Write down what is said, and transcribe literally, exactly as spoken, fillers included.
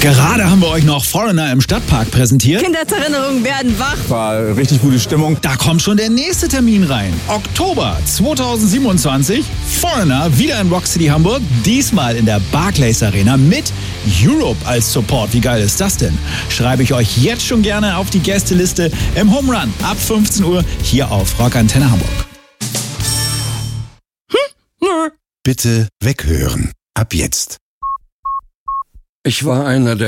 Gerade haben wir euch noch Foreigner im Stadtpark präsentiert. Kindheitserinnerungen werden wach. War richtig gute Stimmung. Da kommt schon der nächste Termin rein. Oktober zweitausendsiebenundzwanzig. Foreigner wieder in Rock City Hamburg. Diesmal in der Barclays Arena mit Europe als Support. Wie geil ist das denn? Schreibe ich euch jetzt schon gerne auf die Gästeliste im Home Run ab fünfzehn Uhr hier auf Rock Antenne Hamburg. Hm? Nö. Bitte weghören. Ab jetzt. Ich war einer der